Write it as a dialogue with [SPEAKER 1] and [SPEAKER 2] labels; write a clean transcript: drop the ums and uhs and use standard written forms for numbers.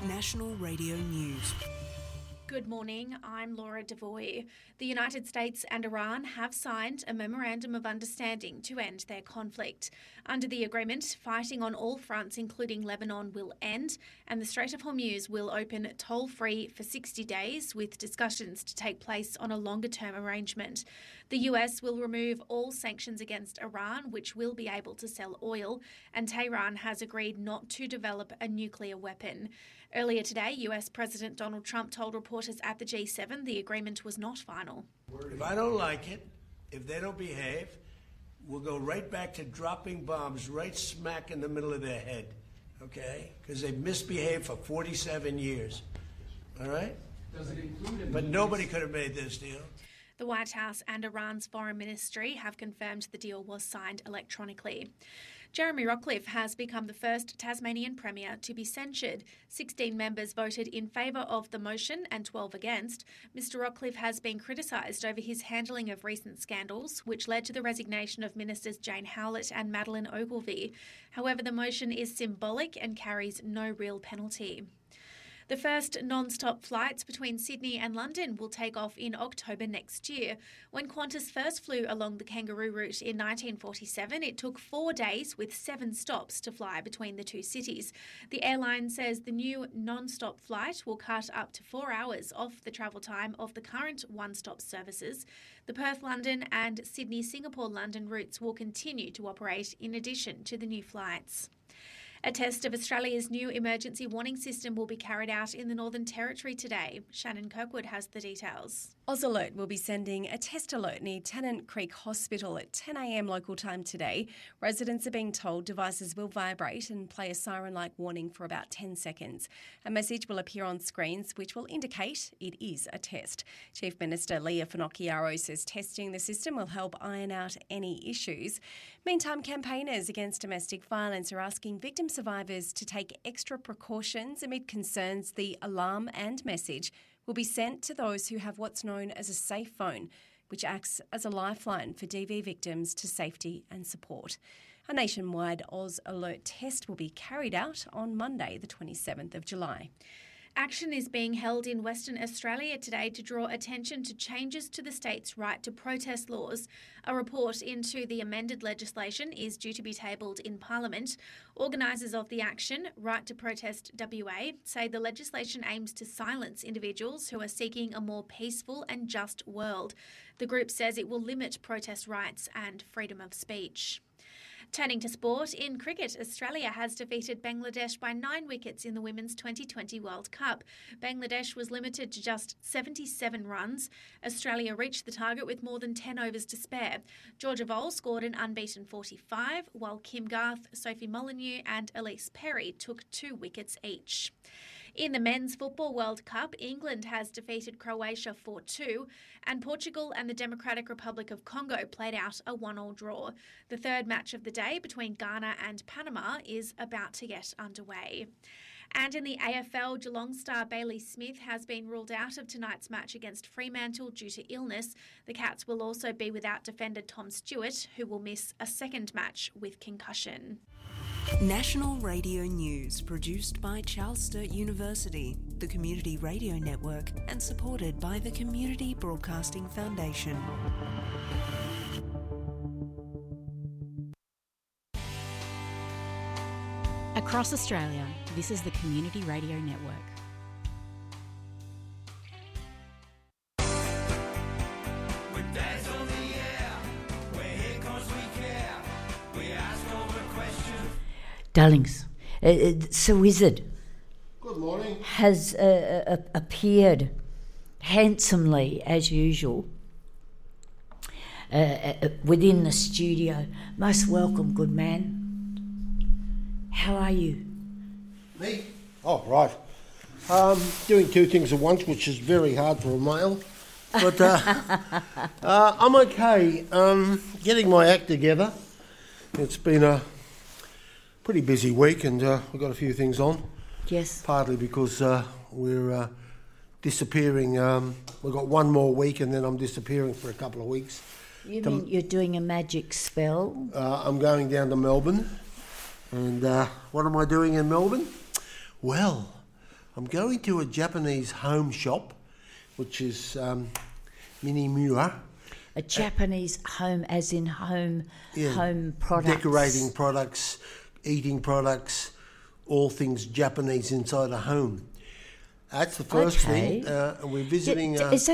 [SPEAKER 1] National Radio News.
[SPEAKER 2] Good morning, I'm Laura Devoy. The United States and Iran have signed a memorandum of understanding to end their conflict. Under the agreement, fighting on all fronts, including Lebanon, will end, and the Strait of Hormuz will open toll-free for 60 days, with discussions to take place on a longer-term arrangement. The US will remove all sanctions against Iran, which will be able to sell oil, and Tehran has agreed not to develop a nuclear weapon. Earlier today, US President Donald Trump told reporters at the G7 the agreement was not final.
[SPEAKER 3] If I don't like it, if they don't behave, we'll go right back to dropping bombs right smack in the middle of their head, okay? Because they've misbehaved for 47 years, all right?
[SPEAKER 4] Does it include
[SPEAKER 3] But nobody could have made this deal.
[SPEAKER 2] The White House and Iran's foreign ministry have confirmed the deal was signed electronically. Jeremy Rockliff has become the first Tasmanian Premier to be censured. 16 members voted in favour of the motion and 12 against. Mr Rockliff has been criticised over his handling of recent scandals, which led to the resignation of Ministers Jane Howlett and Madeleine Ogilvie. However, the motion is symbolic and carries no real penalty. The first non-stop flights between Sydney and London will take off in October next year. When Qantas first flew along the Kangaroo route in 1947, it took 4 days with 7 stops to fly between the two cities. The airline says the new non-stop flight will cut up to 4 hours off the travel time of the current one-stop services. The Perth-London and Sydney-Singapore-London routes will continue to operate in addition to the new flights. A test of Australia's new emergency warning system will be carried out in the Northern Territory today. Shannon Kirkwood has the details.
[SPEAKER 5] AusAlert will be sending a test alert near Tennant Creek Hospital at 10 a.m. local time today. Residents are being told devices will vibrate and play a siren-like warning for about 10 seconds. A message will appear on screens which will indicate it is a test. Chief Minister Leah Finocchiaro says testing the system will help iron out any issues. Meantime, campaigners against domestic violence are asking victim survivors to take extra precautions amid concerns the alarm and message will be sent to those who have what's known as a safe phone, which acts as a lifeline for DV victims to safety and support. A nationwide AusAlert test will be carried out on Monday, the 27th of July.
[SPEAKER 2] Action is being held in Western Australia today to draw attention to changes to the state's right to protest laws. A report into the amended legislation is due to be tabled in Parliament. Organisers of the action, Right to Protest WA, say the legislation aims to silence individuals who are seeking a more peaceful and just world. The group says it will limit protest rights and freedom of speech. Turning to sport, in cricket, Australia has defeated Bangladesh by 9 wickets in the Women's 2020 World Cup. Bangladesh was limited to just 77 runs. Australia reached the target with more than 10 overs to spare. Georgia Voll scored an unbeaten 45, while Kim Garth, Sophie Molyneux and Elise Perry took 2 wickets each. In the Men's Football World Cup, England has defeated Croatia 4-2 and Portugal and the Democratic Republic of Congo played out a 1-1 draw. The third match of the day between Ghana and Panama is about to get underway. And in the AFL, Geelong star Bailey Smith has been ruled out of tonight's match against Fremantle due to illness. The Cats will also be without defender Tom Stewart, who will miss a second match with concussion.
[SPEAKER 1] National Radio News, produced by Charles Sturt University, the Community Radio Network, and supported by the Community Broadcasting Foundation.
[SPEAKER 6] Across Australia, this is the Community Radio Network.
[SPEAKER 7] Darlings, Sir Wizard.
[SPEAKER 3] Good morning.
[SPEAKER 7] Has appeared handsomely, as usual, within the studio. Most welcome, good man. How are you?
[SPEAKER 3] Me? Oh, right. Doing 2 things at once, which is very hard for a male. But I'm okay. Getting my act together. It's been a pretty busy week, and we've got a few things on.
[SPEAKER 7] Yes.
[SPEAKER 3] Partly because we're disappearing. We've got 1 more week, and then I'm disappearing for a couple of weeks.
[SPEAKER 7] You mean you're doing a magic spell?
[SPEAKER 3] I'm going down to Melbourne. And what am I doing in Melbourne? Well, I'm going to a Japanese home shop, which is Minimura.
[SPEAKER 7] A Japanese home, as in home products.
[SPEAKER 3] Decorating products, eating products, all things Japanese inside a home. That's the first thing. And we're visiting...
[SPEAKER 7] Is